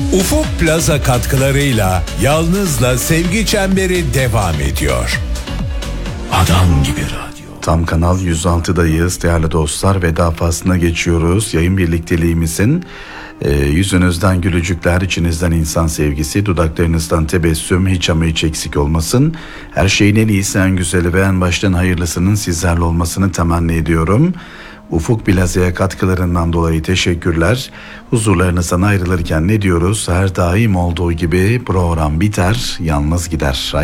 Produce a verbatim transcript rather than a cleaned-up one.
Ufuk Plaza katkılarıyla Yalnız'la Sevgi Çemberi devam ediyor. Adam gibi radyo. Tam Kanal yüz altıdayız değerli dostlar ve daha faslına geçiyoruz. Yayın birlikteliğimizin e, yüzünüzden gülücükler, içinizden insan sevgisi, dudaklarınızdan tebessüm hiç ama hiç eksik olmasın. Her şeyin en iyisi, en güzeli ve en baştan hayırlısının sizlerle olmasını temenni ediyorum. Ufuk Plaza'ya katkılarından dolayı teşekkürler. Huzurlarınızdan ayrılırken ne diyoruz? Her daim olduğu gibi program biter, yalnız gider.